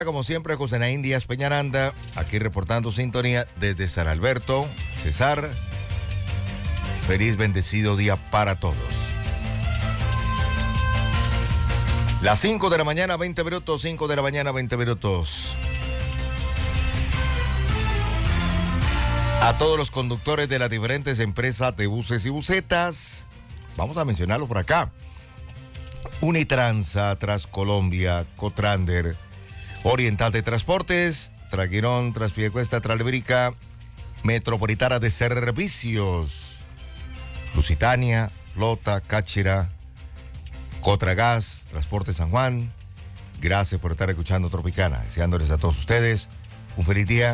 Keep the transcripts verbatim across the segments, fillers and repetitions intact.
Como siempre, José Naín Díaz Peñaranda, aquí reportando sintonía desde San Alberto. César, feliz bendecido día para todos. Las cinco de la mañana, veinte minutos, cinco de la mañana, veinte minutos. A todos los conductores de las diferentes empresas de buses y busetas, vamos a mencionarlos por acá. Unitransa, Transcolombia, Cotrander, Oriental de Transportes, Traguirón, Transpiedecuesta, Tralbrica, Metropolitana de Servicios, Lusitania, Flota, Cáchira, Cotragas, Transporte San Juan. Gracias por estar escuchando Tropicana. Deseándoles a todos ustedes un feliz día.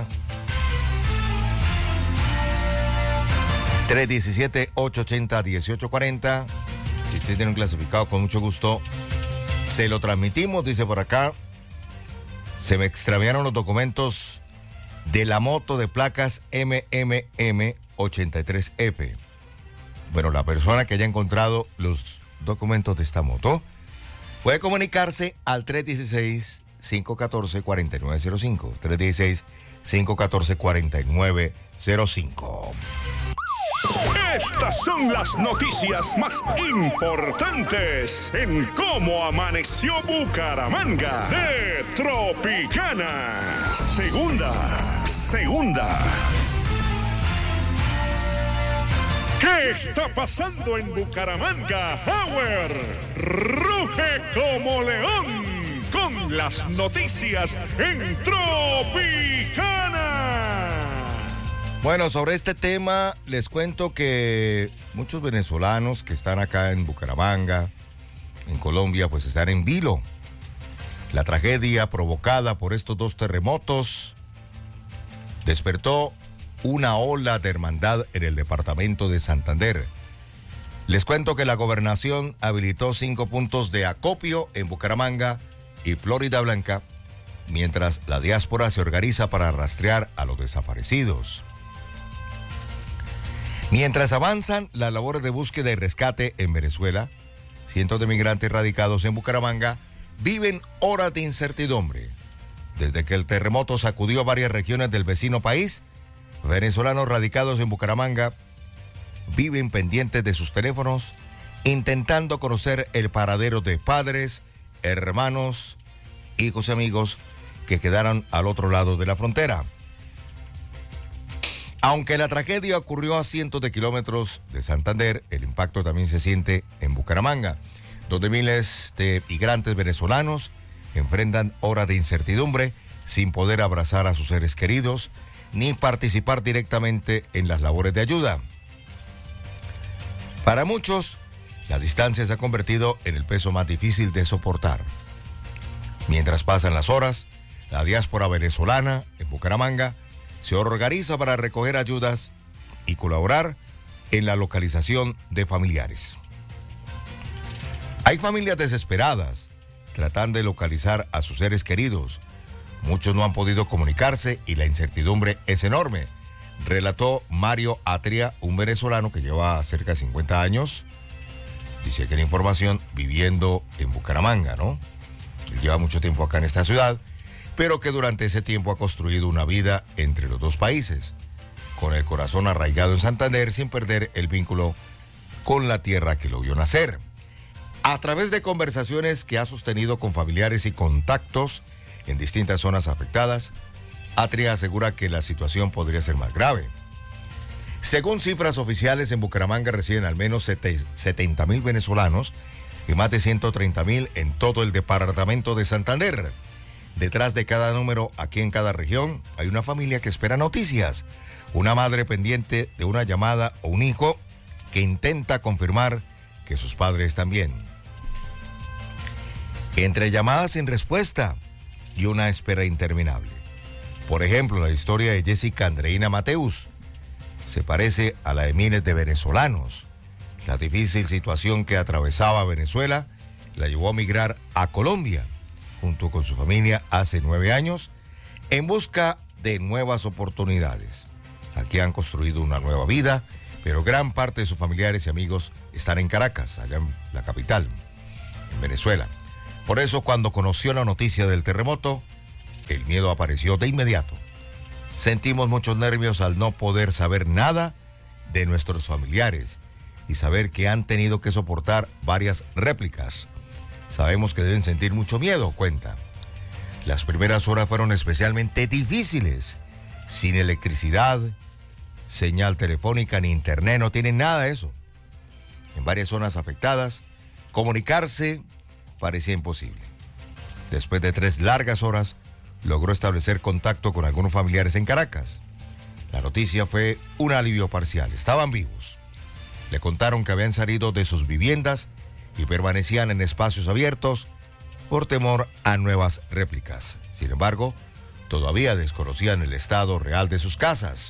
tres uno siete, ocho ocho cero, uno ocho cuatro cero. Si usted tiene un clasificado, con mucho gusto se lo transmitimos. Dice por acá: se me extraviaron los documentos de la moto de placas M M M ochenta y tres F. Bueno, la persona que haya encontrado los documentos de esta moto puede comunicarse al tres uno seis, cinco uno cuatro, cuatro nueve cero cinco. tres uno seis, cinco uno cuatro, cuatro nueve cero cinco. Estas son las noticias más importantes en cómo amaneció Bucaramanga de Tropicana. Segunda, segunda. ¿Qué está pasando en Bucaramanga? Howard ruge como león con las noticias en Tropicana. Bueno, sobre este tema les cuento que muchos venezolanos que están acá en Bucaramanga, en Colombia, pues están en vilo. La tragedia provocada por estos dos terremotos despertó una ola de hermandad en el departamento de Santander. Les cuento que la gobernación habilitó cinco puntos de acopio en Bucaramanga y Florida Blanca, mientras la diáspora se organiza para rastrear a los desaparecidos. Mientras avanzan las labores de búsqueda y rescate en Venezuela, cientos de migrantes radicados en Bucaramanga viven horas de incertidumbre. Desde que el terremoto sacudió varias regiones del vecino país, venezolanos radicados en Bucaramanga viven pendientes de sus teléfonos, intentando conocer el paradero de padres, hermanos, hijos y amigos que quedaron al otro lado de la frontera. Aunque la tragedia ocurrió a cientos de kilómetros de Santander, el impacto también se siente en Bucaramanga, donde miles de migrantes venezolanos enfrentan horas de incertidumbre sin poder abrazar a sus seres queridos ni participar directamente en las labores de ayuda. Para muchos, la distancia se ha convertido en el peso más difícil de soportar. Mientras pasan las horas, la diáspora venezolana en Bucaramanga se organiza para recoger ayudas y colaborar en la localización de familiares. Hay familias desesperadas tratando de localizar a sus seres queridos. Muchos no han podido comunicarse y la incertidumbre es enorme, relató Mario Atria, un venezolano que lleva cerca de cincuenta años, dice que la información, viviendo en Bucaramanga, ¿no? Él lleva mucho tiempo acá en esta ciudad, pero que durante ese tiempo ha construido una vida entre los dos países, con el corazón arraigado en Santander sin perder el vínculo con la tierra que lo vio nacer. A través de conversaciones que ha sostenido con familiares y contactos en distintas zonas afectadas, Atria asegura que la situación podría ser más grave. Según cifras oficiales, en Bucaramanga residen al menos setenta mil venezolanos y más de ciento treinta mil en todo el departamento de Santander. Detrás de cada número, aquí en cada región, hay una familia que espera noticias, una madre pendiente de una llamada o un hijo que intenta confirmar que sus padres están bien. Entre llamadas sin respuesta y una espera interminable. Por ejemplo, la historia de Jessica Andreina Mateus se parece a la de miles de venezolanos. La difícil situación que atravesaba Venezuela la llevó a migrar a Colombia, junto con su familia hace nueve años, en busca de nuevas oportunidades. Aquí han construido una nueva vida, pero gran parte de sus familiares y amigos están en Caracas, allá en la capital, en Venezuela. Por eso, cuando conoció la noticia del terremoto, el miedo apareció de inmediato. Sentimos muchos nervios al no poder saber nada de nuestros familiares y saber que han tenido que soportar varias réplicas. Sabemos que deben sentir mucho miedo, cuenta. Las primeras horas fueron especialmente difíciles. Sin electricidad, señal telefónica ni internet, no tienen nada de eso. En varias zonas afectadas, comunicarse parecía imposible. Después de tres largas horas, logró establecer contacto con algunos familiares en Caracas. La noticia fue un alivio parcial. Estaban vivos. Le contaron que habían salido de sus viviendas y permanecían en espacios abiertos por temor a nuevas réplicas. Sin embargo, todavía desconocían el estado real de sus casas.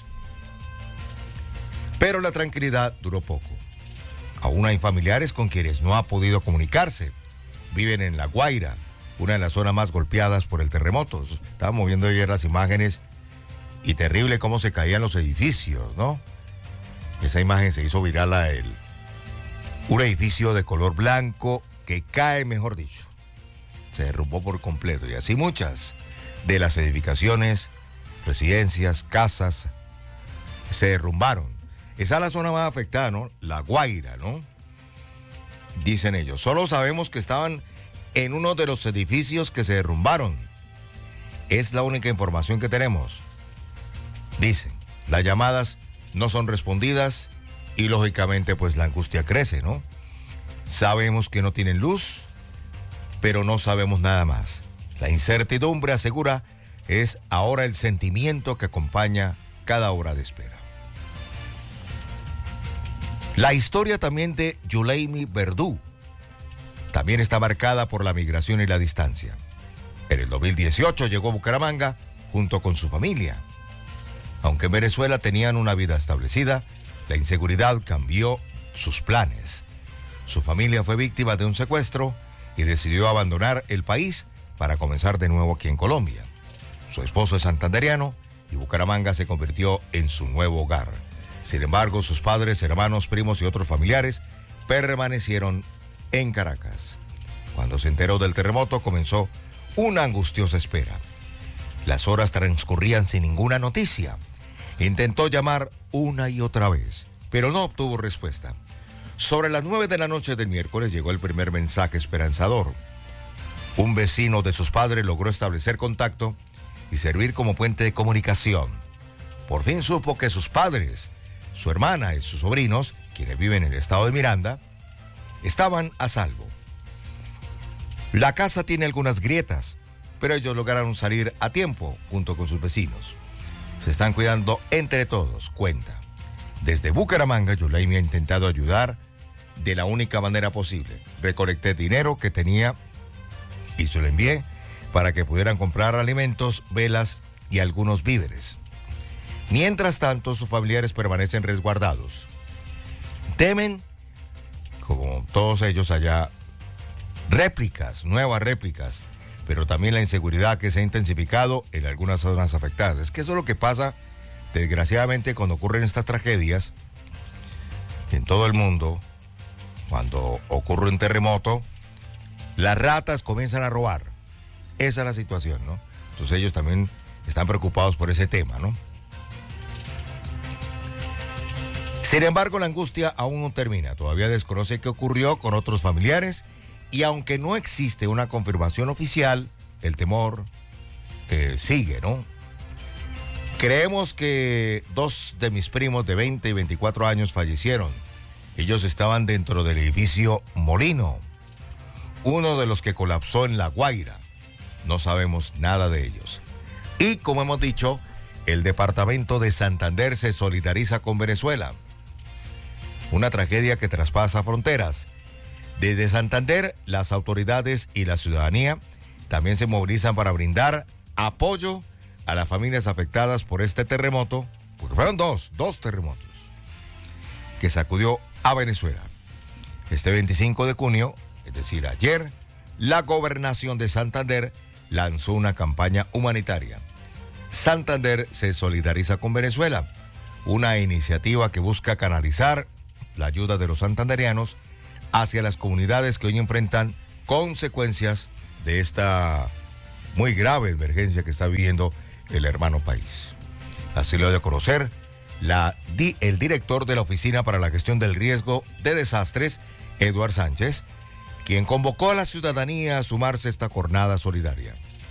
Pero la tranquilidad duró poco. Aún hay familiares con quienes no ha podido comunicarse. Viven en La Guaira, una de las zonas más golpeadas por el terremoto. Estábamos viendo ayer las imágenes y terrible cómo se caían los edificios, ¿no? Esa imagen se hizo viral a él. Un edificio de color blanco que cae, mejor dicho. Se derrumbó por completo y así muchas de las edificaciones, residencias, casas se derrumbaron. Esa es la zona más afectada, ¿no? La Guaira, ¿no? Dicen ellos. Solo sabemos que estaban en uno de los edificios que se derrumbaron. Es la única información que tenemos. Dicen, las llamadas no son respondidas y lógicamente pues la angustia crece, ¿no? Sabemos que no tienen luz, pero no sabemos nada más. La incertidumbre, asegura, es ahora el sentimiento que acompaña cada hora de espera. La historia también de Yuleimi Verdú también está marcada por la migración y la distancia. En el dos mil dieciocho llegó a Bucaramanga junto con su familia. Aunque en Venezuela tenían una vida establecida, la inseguridad cambió sus planes. Su familia fue víctima de un secuestro y decidió abandonar el país para comenzar de nuevo aquí en Colombia. Su esposo es santandereano y Bucaramanga se convirtió en su nuevo hogar. Sin embargo, sus padres, hermanos, primos y otros familiares permanecieron en Caracas. Cuando se enteró del terremoto, comenzó una angustiosa espera. Las horas transcurrían sin ninguna noticia. Intentó llamar una y otra vez, pero no obtuvo respuesta. Sobre las nueve de la noche del miércoles llegó el primer mensaje esperanzador. Un vecino de sus padres logró establecer contacto y servir como puente de comunicación. Por fin supo que sus padres, su hermana y sus sobrinos, quienes viven en el estado de Miranda, estaban a salvo. La casa tiene algunas grietas, pero ellos lograron salir a tiempo junto con sus vecinos. Se están cuidando entre todos, cuenta. Desde Bucaramanga, Yuleimi ha intentado ayudar de la única manera posible. Recolecté dinero que tenía y se lo envié para que pudieran comprar alimentos, velas y algunos víveres. Mientras tanto, sus familiares permanecen resguardados. Temen, como todos ellos allá, réplicas, nuevas réplicas, pero también la inseguridad que se ha intensificado en algunas zonas afectadas. Es que eso es lo que pasa, desgraciadamente, cuando ocurren estas tragedias en todo el mundo. Cuando ocurre un terremoto, las ratas comienzan a robar. Esa es la situación, ¿no? Entonces ellos también están preocupados por ese tema, ¿no? Sin embargo, la angustia aún no termina. Todavía desconoce qué ocurrió con otros familiares y aunque no existe una confirmación oficial, el temor eh, sigue, ¿no? Creemos que dos de mis primos de veinte y veinticuatro años fallecieron. Ellos estaban dentro del edificio Molino, uno de los que colapsó en La Guaira. No sabemos nada de ellos. Y como hemos dicho, el departamento de Santander se solidariza con Venezuela. Una tragedia que traspasa fronteras. Desde Santander, las autoridades y la ciudadanía también se movilizan para brindar apoyo a las familias afectadas por este terremoto, porque fueron dos, dos terremotos, que sacudió a Venezuela. Este veinticinco de junio, es decir, ayer, la Gobernación de Santander lanzó una campaña humanitaria. Santander se solidariza con Venezuela, una iniciativa que busca canalizar la ayuda de los santandereanos hacia las comunidades que hoy enfrentan consecuencias de esta muy grave emergencia que está viviendo el hermano país. Así lo dio a conocer la, el director de la Oficina para la Gestión del Riesgo de Desastres, Eduard Sánchez, quien convocó a la ciudadanía a sumarse a esta jornada solidaria.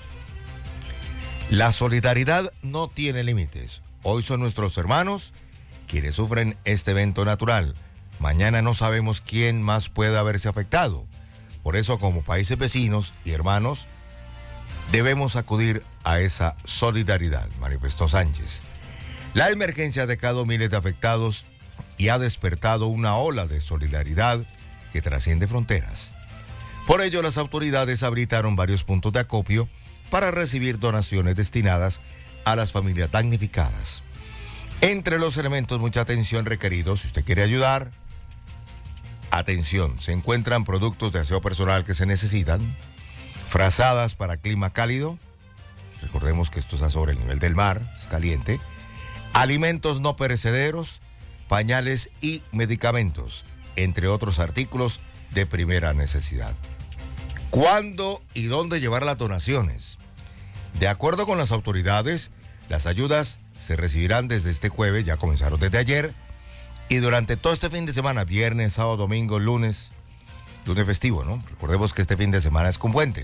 La solidaridad no tiene límites. Hoy son nuestros hermanos quienes sufren este evento natural. Mañana no sabemos quién más puede haberse afectado. Por eso, como países vecinos y hermanos, debemos acudir a esa solidaridad, manifestó Sánchez. La emergencia ha dejado miles de afectados y ha despertado una ola de solidaridad que trasciende fronteras. Por ello, las autoridades habilitaron varios puntos de acopio para recibir donaciones destinadas a las familias damnificadas. Entre los elementos, mucha atención requeridos, si usted quiere ayudar, atención, se encuentran productos de aseo personal que se necesitan, frazadas para clima cálido, recordemos que esto está sobre el nivel del mar, es caliente, alimentos no perecederos, pañales y medicamentos, entre otros artículos de primera necesidad. ¿Cuándo y dónde llevar las donaciones? De acuerdo con las autoridades, las ayudas se recibirán desde este jueves, ya comenzaron desde ayer, y durante todo este fin de semana, viernes, sábado, domingo, lunes, lunes festivo, ¿no? Recordemos que este fin de semana es con puente.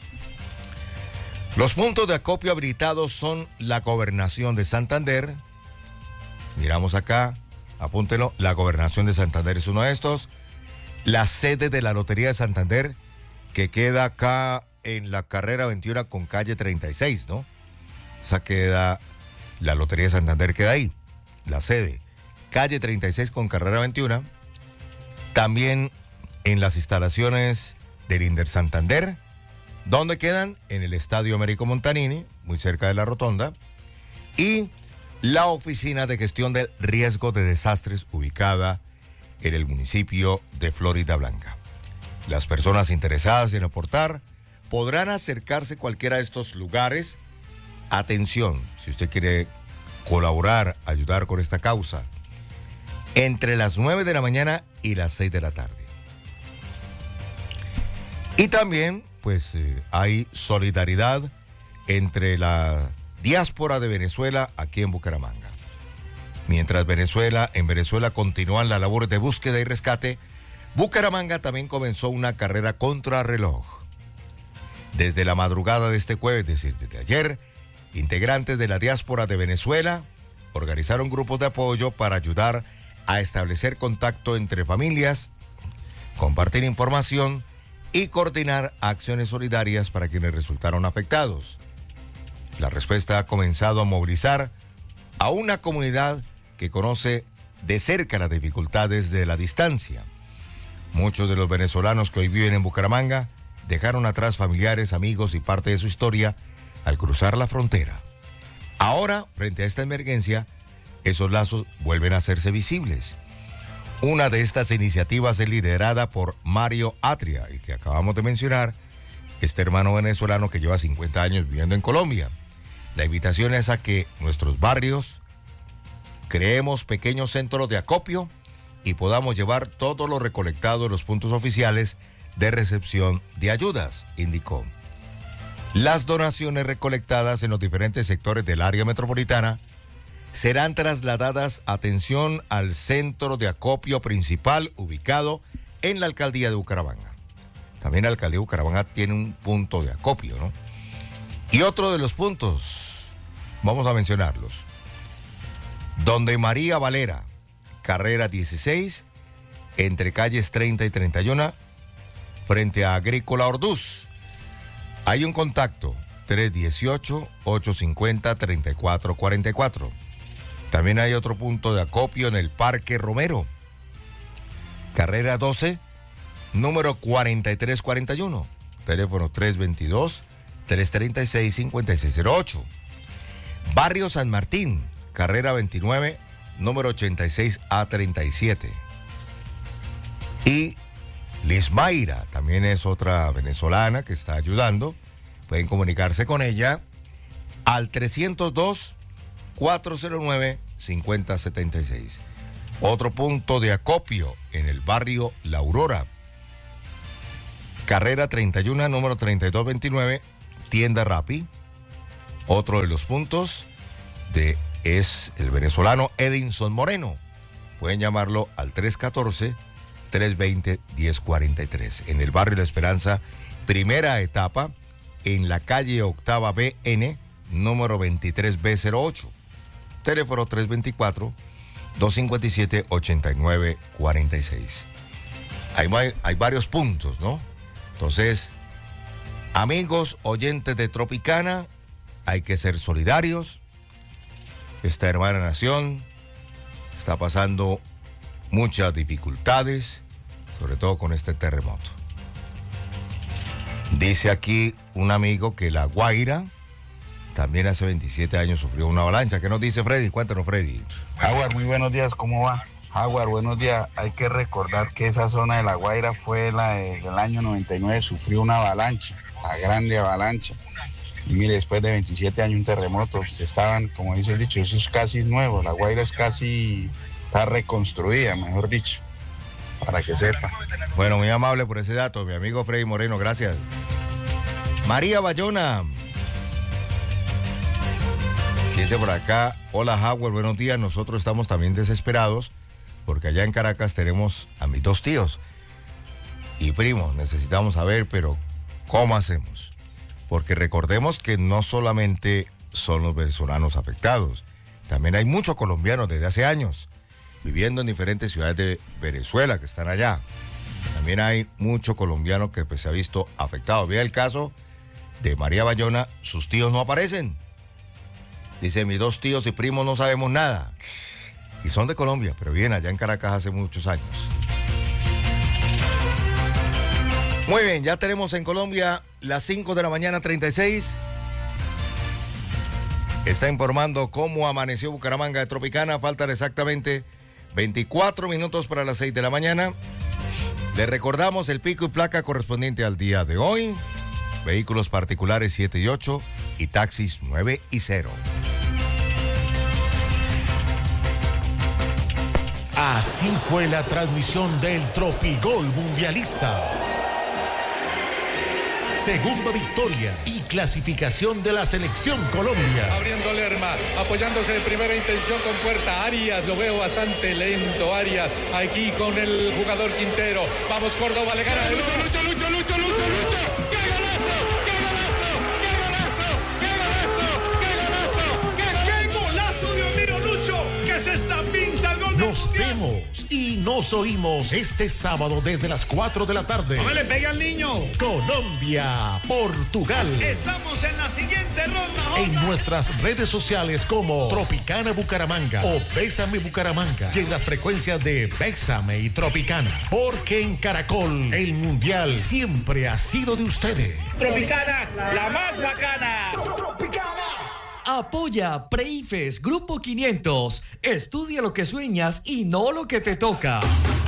Los puntos de acopio habilitados son la Gobernación de Santander, miramos acá, apúntelo, la Gobernación de Santander es uno de estos, la sede de la Lotería de Santander, que queda acá en la carrera veintiuno con calle treinta y seis, ¿no? Esa queda, la Lotería de Santander queda ahí, la sede. Calle treinta y seis con carrera veintiuno. También en las instalaciones del Inder Santander, donde quedan en el Estadio Américo Montanini, muy cerca de la rotonda, y la Oficina de Gestión del Riesgo de Desastres, ubicada en el municipio de Florida Blanca. Las personas interesadas en aportar podrán acercarse a cualquiera de estos lugares. Atención, si usted quiere colaborar, ayudar con esta causa, entre las nueve de la mañana y las seis de la tarde. Y también, pues, eh, hay solidaridad entre la diáspora de Venezuela aquí en Bucaramanga. Mientras Venezuela, en Venezuela continúan las labores de búsqueda y rescate, Bucaramanga también comenzó una carrera contrarreloj. Desde la madrugada de este jueves, es decir, desde ayer, integrantes de la diáspora de Venezuela organizaron grupos de apoyo para ayudar a establecer contacto entre familias, compartir información y coordinar acciones solidarias para quienes resultaron afectados. La respuesta ha comenzado a movilizar a una comunidad que conoce de cerca las dificultades de la distancia. Muchos de los venezolanos que hoy viven en Bucaramanga dejaron atrás familiares, amigos y parte de su historia al cruzar la frontera. Ahora, frente a esta emergencia, esos lazos vuelven a hacerse visibles. Una de estas iniciativas es liderada por Mario Atria, el que acabamos de mencionar, este hermano venezolano que lleva cincuenta años viviendo en Colombia. La invitación es a que nuestros barrios creemos pequeños centros de acopio y podamos llevar todo lo recolectado en los puntos oficiales de recepción de ayudas, indicó. Las donaciones recolectadas en los diferentes sectores del área metropolitana serán trasladadas, atención, al centro de acopio principal ubicado en la alcaldía de Bucaramanga. También la alcaldía de Bucaramanga tiene un punto de acopio, ¿no? Y otro de los puntos, vamos a mencionarlos. Donde María Valera, carrera dieciséis, entre calles treinta y treinta y uno, frente a Agrícola Orduz. Hay un contacto, tres uno ocho, ocho cinco cero, tres cuatro cuatro cuatro. También hay otro punto de acopio en el Parque Romero, carrera doce, número cuarenta y tres cuarenta y uno, teléfono tres dos dos, tres tres seis, cinco seis cero ocho. Barrio San Martín, carrera veintinueve, número ochenta y seis A treinta y siete. Y Lismaira, también es otra venezolana que está ayudando. Pueden comunicarse con ella al trescientos dos, cuatrocientos nueve, cincuenta setenta y seis. Otro punto de acopio en el barrio La Aurora, carrera treinta y uno, número treinta y dos veintinueve, Tienda Rappi. Otro de los puntos de, es el venezolano Edinson Moreno. Pueden llamarlo al tres uno cuatro, tres dos cero, uno cero cuatro tres. En el barrio La Esperanza, primera etapa, en la calle Octava B N, número veintitrés B cero ocho. Teléfono tres dos cuatro, dos cinco siete, ocho nueve cuatro seis. Hay, hay varios puntos, ¿no? Entonces, amigos oyentes de Tropicana, hay que ser solidarios. Esta hermana nación está pasando muchas dificultades, sobre todo con este terremoto. Dice aquí un amigo que La Guaira también hace veintisiete años sufrió una avalancha. ¿Qué nos dice Freddy? Cuéntanos, Freddy. Jaguar, muy buenos días, ¿cómo va? Jaguar, buenos días. Hay que recordar que esa zona de La Guaira fue la de, del año noventa y nueve, sufrió una avalancha, la grande avalancha. Y mire, después de veintisiete años un terremoto, se estaban, como dice el dicho, eso es casi nuevo. La Guaira es casi, está reconstruida, mejor dicho, para que sepa. Bueno, muy amable por ese dato, mi amigo Freddy Moreno, gracias. María Bayona dice por acá: hola Howard, buenos días. Nosotros estamos también desesperados porque allá en Caracas tenemos a mis dos tíos y primos. Necesitamos saber, pero ¿cómo hacemos? Porque recordemos que no solamente son los venezolanos afectados, también hay muchos colombianos desde hace años viviendo en diferentes ciudades de Venezuela que están allá. También hay muchos colombianos que pues, se ha visto afectados. Vea el caso de María Bayona, sus tíos no aparecen. Dice, mis dos tíos y primos no sabemos nada. Y son de Colombia, pero vienen allá en Caracas hace muchos años. Muy bien, ya tenemos en Colombia las cinco de la mañana, treinta y seis. Está informando cómo amaneció Bucaramanga de Tropicana. Faltan exactamente veinticuatro minutos para las seis de la mañana. Le recordamos el pico y placa correspondiente al día de hoy. Vehículos particulares siete y ocho y taxis nueve y cero. Así fue la transmisión del Tropigol Mundialista. Segunda victoria y clasificación de la selección Colombia. Abriendo Lerma, apoyándose de primera intención con Puerta. Arias, lo veo bastante lento. Arias, aquí con el jugador Quintero. Vamos, Córdoba, le gana. Lucho, Lucho, Lucho, Lucho, Lucho, Lucho. ¡Qué golazo! ¡Qué golazo! ¡Qué golazo! ¡Qué golazo! ¡Qué golazo! ¡Qué, qué golazo, Dios mío, Lucho! ¡Que se estampinta el gol! Nos vemos y nos oímos este sábado desde las cuatro de la tarde. ¡No le pegue al niño! Colombia, Portugal. Estamos en la siguiente ronda, Jota. En nuestras redes sociales como Tropicana Bucaramanga o Bésame Bucaramanga. Y en las frecuencias de Bésame y Tropicana. Porque en Caracol, el Mundial siempre ha sido de ustedes. Tropicana, la más bacana. Tropicana. Apoya Preifes Grupo quinientos. Estudia lo que sueñas y no lo que te toca.